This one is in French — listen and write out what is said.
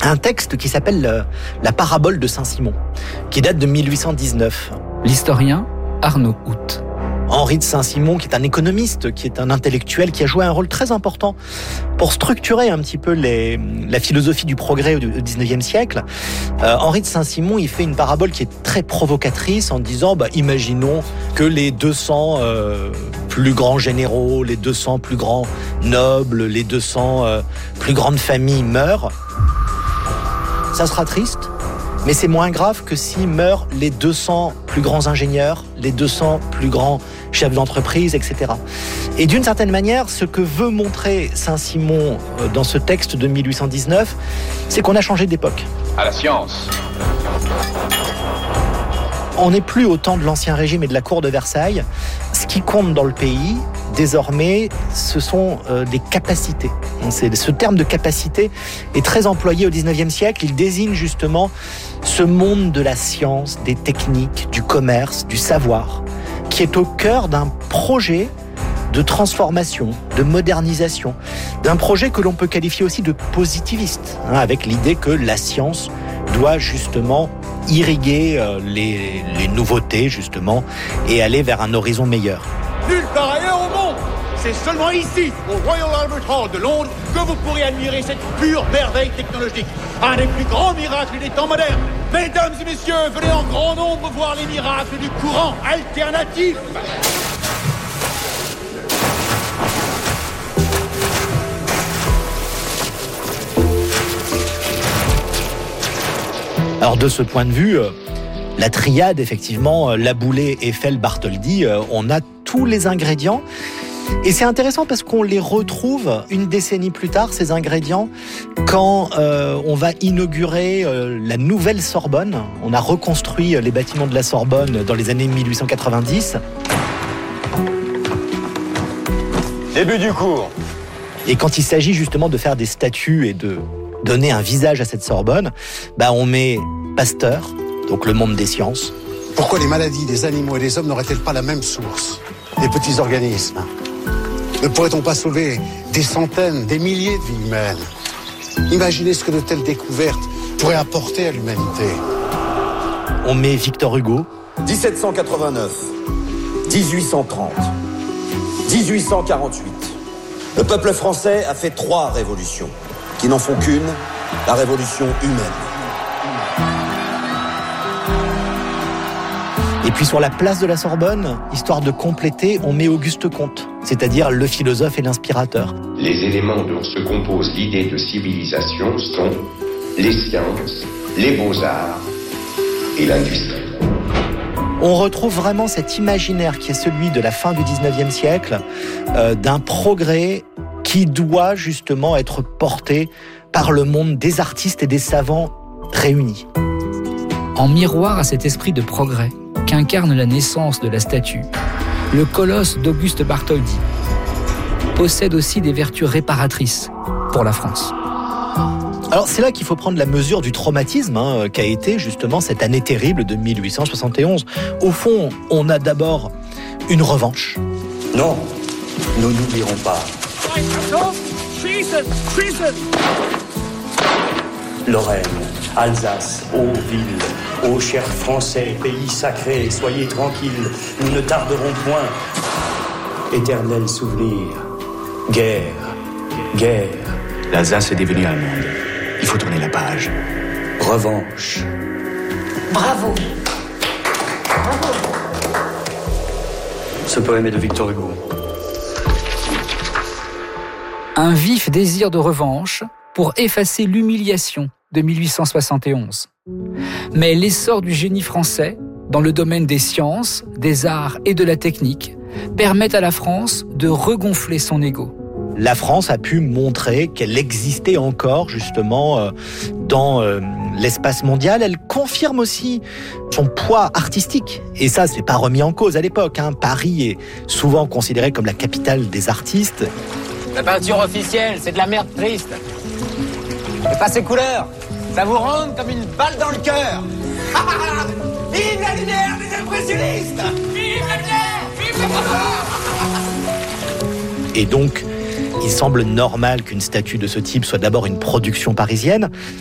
un texte qui s'appelle La parabole de Saint-Simon, qui date de 1819. L'historien Arnaud Hout. Henri de Saint-Simon, qui est un économiste, qui est un intellectuel, qui a joué un rôle très important pour structurer un petit peu la philosophie du progrès au XIXe siècle. Henri de Saint-Simon, il fait une parabole qui est très provocatrice en disant, imaginons que les 200 plus grands généraux, les 200 plus grands nobles, les 200 plus grandes familles meurent. Ça sera triste, mais c'est moins grave que si meurent les 200 plus grands ingénieurs, les 200 plus grands chefs d'entreprise, etc. Et d'une certaine manière, ce que veut montrer Saint-Simon dans ce texte de 1819, c'est qu'on a changé d'époque. À la science. On n'est plus au temps de l'Ancien Régime et de la cour de Versailles. Ce qui compte dans le pays, désormais, ce sont des capacités. Ce terme de capacité est très employé au XIXe siècle. Il désigne justement ce monde de la science, des techniques, du commerce, du savoir, qui est au cœur d'un projet de transformation, de modernisation, d'un projet que l'on peut qualifier aussi de positiviste, avec l'idée que la science doit justement irriguer les nouveautés, justement, et aller vers un horizon meilleur. Nulle part ailleurs au monde. C'est seulement ici, au Royal Albert Hall de Londres, que vous pourrez admirer cette pure merveille technologique. Un des plus grands miracles des temps modernes. Mesdames et messieurs, venez en grand nombre voir les miracles du courant alternatif. Alors de ce point de vue, la triade, effectivement, Laboulaye, Eiffel, Bartholdi, on a tous les ingrédients. Et c'est intéressant parce qu'on les retrouve une décennie plus tard, ces ingrédients, quand on va inaugurer la nouvelle Sorbonne. On a reconstruit les bâtiments de la Sorbonne dans les années 1890. Début du cours. Et quand il s'agit justement de faire des statues et de donner un visage à cette Sorbonne, on met Pasteur, donc le monde des sciences. Pourquoi les maladies des animaux et des hommes n'auraient-elles pas la même source? Les petits organismes. Ne pourrait-on pas sauver des centaines, des milliers de vies humaines? Imaginez ce que de telles découvertes pourraient apporter à l'humanité. On met Victor Hugo. 1789, 1830, 1848. Le peuple français a fait 3 révolutions, qui n'en font qu'une, la révolution humaine. Et puis sur la place de la Sorbonne, histoire de compléter, on met Auguste Comte, c'est-à-dire le philosophe et l'inspirateur. Les éléments dont se compose l'idée de civilisation sont les sciences, les beaux-arts et l'industrie. On retrouve vraiment cet imaginaire qui est celui de la fin du 19e siècle, d'un progrès qui doit justement être porté par le monde des artistes et des savants réunis. En miroir à cet esprit de progrès qu'incarne la naissance de la statue, le colosse d'Auguste Bartholdi possède aussi des vertus réparatrices pour la France. Alors c'est là qu'il faut prendre la mesure du traumatisme qu'a été justement cette année terrible de 1871. Au fond, on a d'abord une revanche. Non, nous n'oublierons pas. Lorraine, Alsace, ô ville, ô chers Français, pays sacré, soyez tranquilles, nous ne tarderons point. Éternel souvenir, guerre, guerre. L'Alsace est devenue allemande. Il faut tourner la page. Revanche. Bravo. Bravo. Ce poème est de Victor Hugo. Un vif désir de revanche pour effacer l'humiliation de 1871. Mais l'essor du génie français, dans le domaine des sciences, des arts et de la technique, permet à la France de regonfler son ego. La France a pu montrer qu'elle existait encore justement dans l'espace mondial. Elle confirme aussi son poids artistique. Et ça, c'est pas remis en cause à l'époque. Paris est souvent considéré comme la capitale des artistes. La peinture officielle, c'est de la merde triste. Et pas ces couleurs, ça vous rentre comme une balle dans le cœur. Vive la lumière des impressionnistes! Vive la lumière! Vive la lumière! Et donc, il semble normal qu'une statue de ce type soit d'abord une production parisienne.